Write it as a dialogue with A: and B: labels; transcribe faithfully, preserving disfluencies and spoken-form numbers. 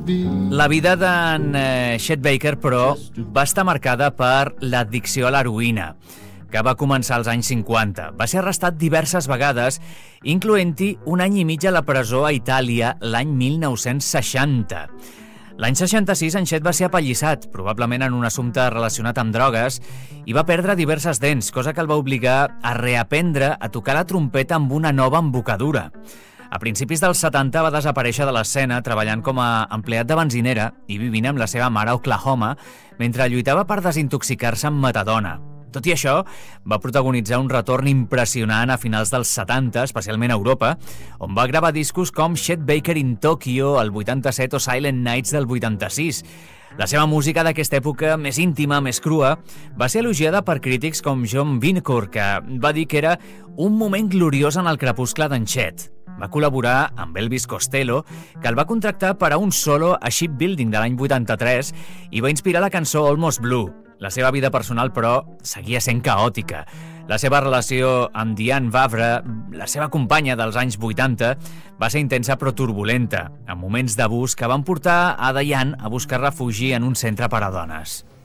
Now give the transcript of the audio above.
A: La vida d'en eh, Chet Baker, però, va estar marcada per l'addicció a l'heroïna, que va començar als anys cinquanta. Va ser arrestat diverses vegades, incloent-hi un any i mig a la presó a Itàlia l'any mil nou-cents seixanta. L'any seixanta-sis, en Chet va ser apallissat, probablement en un assumpte relacionat amb drogues, i va perdre diverses dents, cosa que el va obligar a reaprendre a tocar la trompeta amb una nova embocadura. A principis dels setanta va desaparèixer de l'escena treballant com a empleat de benzinera i vivint amb la seva mare a Oklahoma mentre lluitava per desintoxicar-se amb metadona. Tot i això, va protagonitzar un retorn impressionant a finals dels setanta, especialment a Europa, on va gravar discos com Chet Baker in Tokyo el vuitanta-set o Silent Nights del vuitanta-sis. La seva música d'aquesta època, més íntima, més crua, va ser elogiada per crítics com John Vincourt, que va dir que era un moment gloriós en el crepuscle d'en Chet. Va col·laborar amb Elvis Costello, que el va contractar per a un solo a Shipbuilding de l'any vuitanta-tres i va inspirar la cançó Almost Blue. La seva vida personal, però, seguia sent caòtica. La seva relació amb Diane Vavra, la seva companya dels anys vuitanta, va ser intensa però turbulenta, amb moments d'abús que van portar a Diane a buscar refugi en un centre per a dones.